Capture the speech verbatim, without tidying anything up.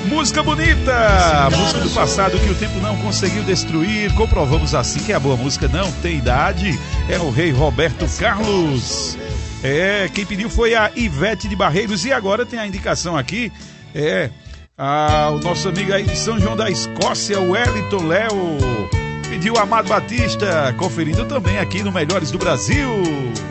Música bonita, música do passado que o tempo não conseguiu destruir. Comprovamos assim que a boa música não tem idade. É o rei Roberto Carlos. É, quem pediu foi a Ivete de Barreiros. E agora tem a indicação aqui. É, a, o nosso amigo aí de São João da Escócia, o Wellington Léo. Pediu Amado Batista, conferindo também aqui no Melhores do Brasil.